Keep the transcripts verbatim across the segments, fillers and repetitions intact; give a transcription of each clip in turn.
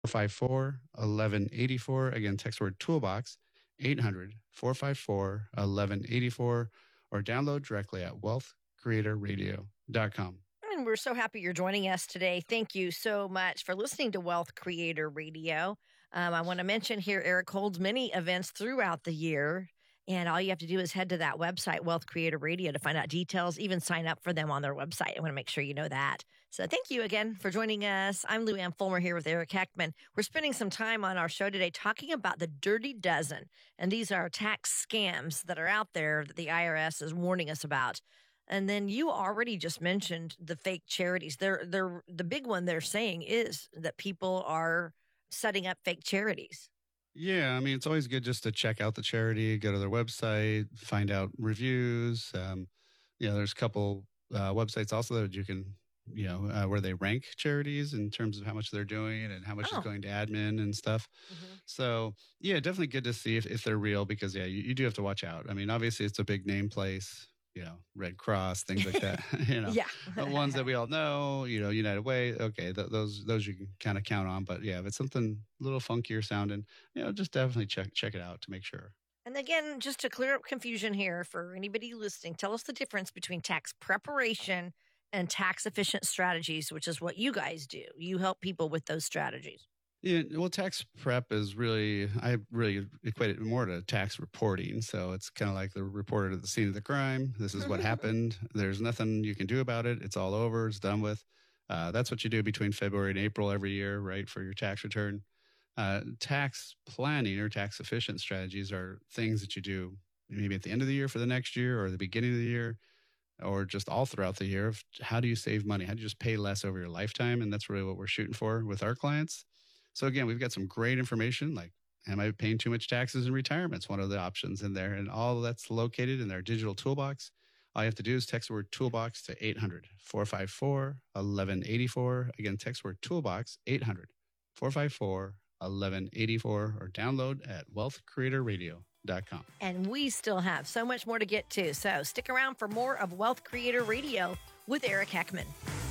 five four, eleven eighty-four. Again, text word toolbox, eight hundred, four five four, eleven eighty-four, or download directly at wealth creator radio dot com. And we're so happy you're joining us today. Thank you so much for listening to Wealth Creator Radio. Um, I want to mention here, Eric holds many events throughout the year. And all you have to do is head to that website, Wealth Creator Radio, to find out details, even sign up for them on their website. I want to make sure you know that. So thank you again for joining us. I'm Lou Ann Fulmer here with Eric Heckman. We're spending some time on our show today talking about the dirty dozen. And these are tax scams that are out there that the I R S is warning us about. And then you already just mentioned the fake charities. They're, they're, the big one they're saying is that people are setting up fake charities. Yeah, I mean, it's always good just to check out the charity, go to their website, find out reviews. Um, you know, there's a couple uh, websites also that you can, you know, uh, where they rank charities in terms of how much they're doing and how much Oh. is going to admin and stuff. Mm-hmm. So, yeah, definitely good to see if, if they're real because, yeah, you, you do have to watch out. I mean, obviously, it's a big name place. You know, Red Cross, things like that. you know, Yeah. the ones that we all know. You know, United Way. Okay, th- those those you can kind of count on. But yeah, if it's something a little funkier sounding, you know, just definitely check check it out to make sure. And again, just to clear up confusion here for anybody listening, tell us the difference between tax preparation and tax efficient strategies, which is what you guys do. You help people with those strategies. Yeah, well, tax prep is really, I really equate it more to tax reporting. So it's kind of like the reporter at the scene of the crime. This is what happened. There's nothing you can do about it. It's all over. It's done with. Uh, that's what you do between February and April every year, right, for your tax return. Uh, tax planning or tax efficient strategies are things that you do maybe at the end of the year for the next year or the beginning of the year or just all throughout the year. Of how do you save money? How do you just pay less over your lifetime? And that's really what we're shooting for with our clients. So again, we've got some great information like, am I paying too much taxes in retirement? It's one of the options in there. And all of that's located in their digital toolbox. All you have to do is text the word toolbox to eight hundred, four five four, eleven eighty-four. Again, text word toolbox, eight hundred, four five four, eleven eighty-four, or download at wealth creator radio dot com. And we still have so much more to get to. So stick around for more of Wealth Creator Radio with Eric Heckman.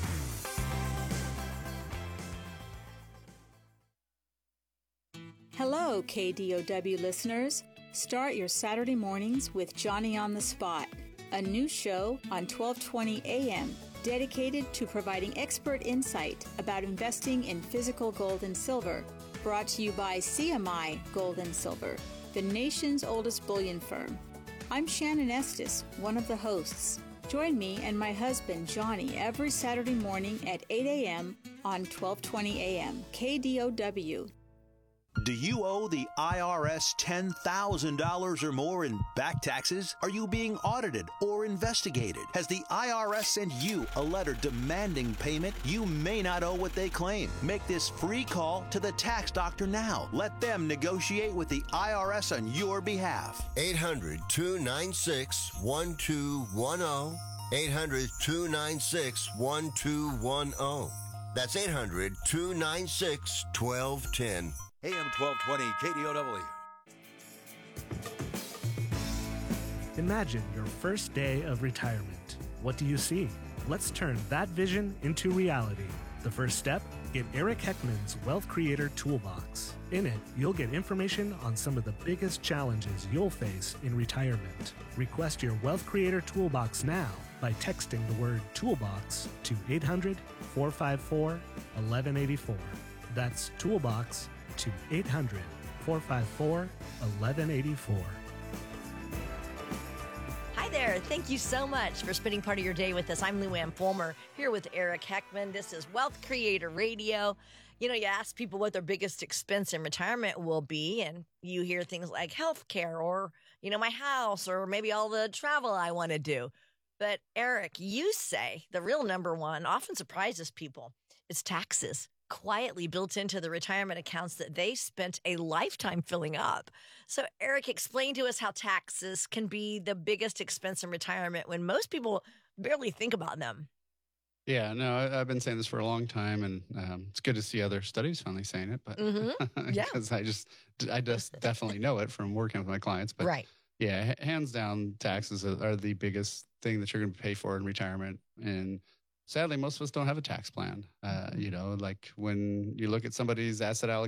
Hello, K D O W listeners. Start your Saturday mornings with Johnny on the Spot, a new show on twelve twenty A M dedicated to providing expert insight about investing in physical gold and silver. Brought to you by C M I Gold and Silver, the nation's oldest bullion firm. I'm Shannon Estes, one of the hosts. Join me and my husband, Johnny, every Saturday morning at eight A M on twelve twenty A M K D O W. Do you owe the I R S ten thousand dollars or more in back taxes? Are you being audited or investigated? Has the I R S sent you a letter demanding payment? You may not owe what they claim. Make this free call to the tax doctor now. Let them negotiate with the I R S on your behalf. eight hundred, two nine six, one two one zero. eight hundred, two nine six, one two one zero. That's eight hundred, two nine six, one two one zero. A M twelve twenty K D O W. Imagine your first day of retirement. What do you see? Let's turn that vision into reality. The first step? Get Eric Heckman's Wealth Creator Toolbox. In it, you'll get information on some of the biggest challenges you'll face in retirement. Request your Wealth Creator Toolbox now by texting the word Toolbox to eight hundred, four five four, eleven eighty-four. That's Toolbox to eight hundred, four five four, eleven eighty-four. Hi there. Thank you so much for spending part of your day with us. I'm Lou Ann Fulmer here with Eric Heckman. This is Wealth Creator Radio. You know, you ask people what their biggest expense in retirement will be, and you hear things like healthcare or, you know, my house or maybe all the travel I want to do. But Eric, you say the real number one often surprises people. It's taxes, quietly built into the retirement accounts that they spent a lifetime filling up. So Eric, explain to us how taxes can be the biggest expense in retirement when most people barely think about them. Yeah, no, I, I've been saying this for a long time, and um, it's good to see other studies finally saying it. But Mm-hmm. Yeah. because I just, I just definitely know it from working with my clients. But Right. yeah, hands down, taxes are, are the biggest thing that you're going to pay for in retirement, and sadly, most of us don't have a tax plan. Uh, you know, like when you look at somebody's asset allocation,